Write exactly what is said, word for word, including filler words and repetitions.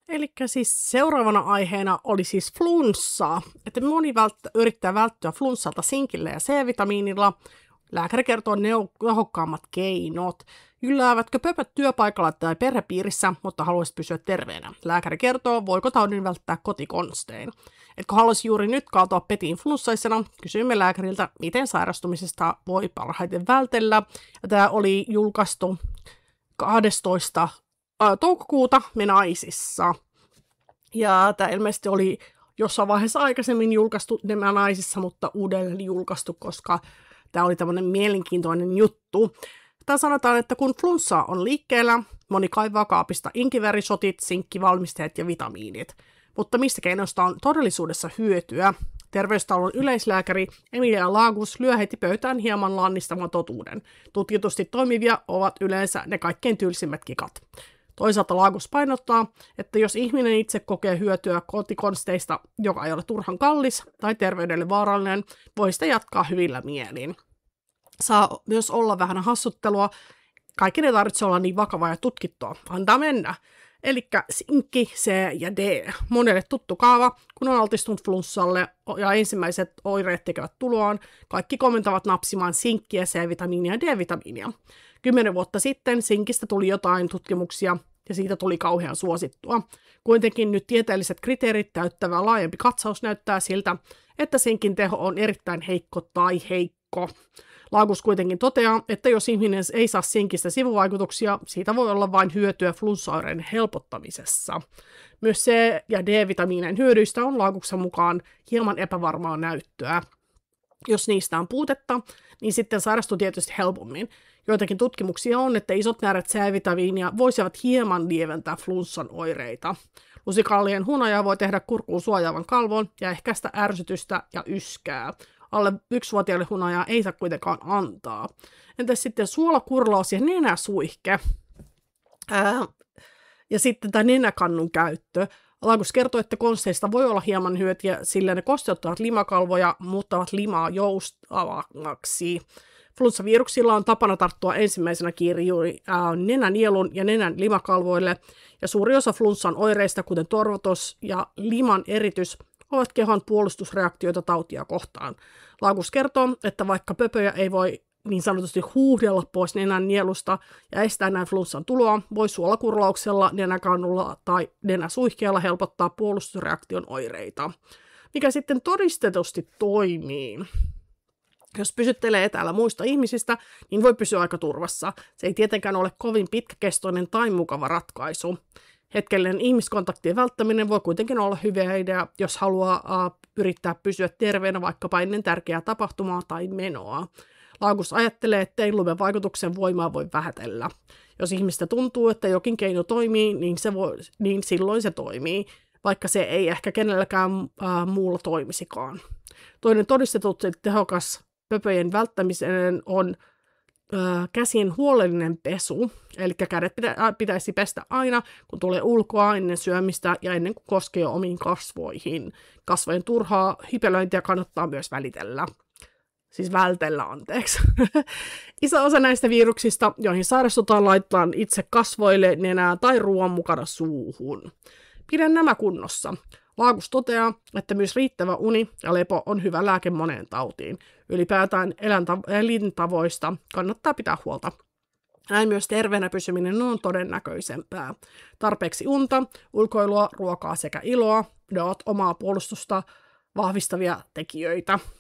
Eli siis seuraavana aiheena oli siis flunssaa. Että moni välttä, yrittää välttyä flunssalta sinkillä ja C-vitamiinilla. Lääkäri kertoo tehokkaammat keinot. Jylläävätkö pöpöt työpaikalla tai perhepiirissä, mutta haluaisit pysyä terveenä? Lääkäri kertoo, voiko taudin välttää kotikonstein. Etkö haluaisi juuri nyt kaatua petiin flunssaisena? Kysyimme lääkäriltä, miten sairastumisesta voi parhaiten vältellä. Ja tämä oli julkaistu kahdestoista toukokuuta Me Naisissa. Ja tämä ilmeisesti oli jossain vaiheessa aikaisemmin julkaistu Me Naisissa, mutta uudelleen julkaistu, koska tämä oli tämmöinen mielenkiintoinen juttu. Tämä sanotaan, että kun flunssaa on liikkeellä, moni kaivaa kaapista inkiverisotit, sinkkivalmisteet ja vitamiinit. Mutta mistä keinoista on todellisuudessa hyötyä? Terveystalon yleislääkäri Emilia Lagus lyö heti pöytään hieman lannistavan totuuden. Tutkitusti toimivia ovat yleensä ne kaikkein tylsimmät kikat. Toisaalta Lagus painottaa, että jos ihminen itse kokee hyötyä kotikonsteista, joka ei ole turhan kallis tai terveydelle vaarallinen, voi sitä jatkaa hyvillä mielin. Saa myös olla vähän hassuttelua. Kaikki ne tarvitsee olla niin vakavaa ja tutkittua. Antaa mennä. Eli sinkki, C ja D. Monelle tuttu kaava, kun on altistunut flunssalle ja ensimmäiset oireet tekevät tuloaan. Kaikki komentavat napsimaan sinkkiä, C-vitamiinia ja D-vitamiinia. Kymmenen vuotta sitten sinkistä tuli jotain tutkimuksia ja siitä tuli kauhean suosittua. Kuitenkin nyt tieteelliset kriteerit täyttävä laajempi katsaus näyttää siltä, että sinkin teho on erittäin heikko tai heikko. Lagus kuitenkin toteaa, että jos ihminen ei saa sinkistä sivuvaikutuksia, siitä voi olla vain hyötyä flunssaoireiden helpottamisessa. Myös C- ja D-vitamiinien hyödyistä on Laguksen mukaan hieman epävarmaa näyttöä. Jos niistä on puutetta, niin sitten sairastuu tietysti helpommin. Joitakin tutkimuksia on, että isot määrät C-vitamiinia voisivat hieman lieventää flunssan oireita. Lusikaalien hunajaa voi tehdä kurkuun suojaavan kalvon ja ehkäistä ärsytystä ja yskää. Alle yksivuotiaille hunajaa ei saa kuitenkaan antaa. Entäs sitten suolakurlaus ja nenäsuihke? Ää, ja sitten tämä nenäkannun käyttö. Lagus kertoo, että konsteista voi olla hieman hyötyä, sillä ne kosteuttavat limakalvoja, muuttavat limaa joustavaksi. Flunssaviruksilla on tapana tarttua ensimmäisenä kiinni juuri ää, nenänielun ja nenän limakalvoille, ja suuri osa flunssan oireista, kuten torvotus ja liman eritys, ovat kehon puolustusreaktioita tautia kohtaan. Lagus kertoo, että vaikka pöpöjä ei voi niin sanotusti huuhdella pois nenän nielusta ja estää näin flunssan tuloa, voi suolakurlauksella, nenäkannulla tai nenäsuihkeella helpottaa puolustusreaktion oireita, mikä sitten todistetusti toimii. Jos pysyttelee etäällä muista ihmisistä, niin voi pysyä aika turvassa. Se ei tietenkään ole kovin pitkäkestoinen tai mukava ratkaisu. Hetkellinen ihmiskontaktien välttäminen voi kuitenkin olla hyvä idea, jos haluaa uh, yrittää pysyä terveenä vaikkapa ennen tärkeää tapahtumaa tai menoa. Lagus ajattelee, että ei lumen vaikutuksen voimaa voi vähätellä. Jos ihmistä tuntuu, että jokin keino toimii, niin, se voi, niin silloin se toimii, vaikka se ei ehkä kenelläkään uh, muulla toimisikaan. Toinen todistetusti tehokas pöpöjen välttämiseen on käsien huolellinen pesu, eli kädet pitä, pitäisi pestä aina, kun tulee ulkoa ennen syömistä ja ennen kuin koskee omiin kasvoihin. Kasvojen turhaa hypelöintiä kannattaa myös välitellä. Siis vältellä, anteeksi. Iso osa näistä viruksista, joihin sairastutaan, laitetaan itse kasvoille, nenään tai ruoan mukana suuhun. Pidä nämä kunnossa. Lagus toteaa, että myös riittävä uni ja lepo on hyvä lääke moneen tautiin. Ylipäätään elintavoista kannattaa pitää huolta. Näin myös terveenä pysyminen on todennäköisempää. Tarpeeksi unta, ulkoilua, ruokaa sekä iloa, ne ovat omaa puolustusta vahvistavia tekijöitä.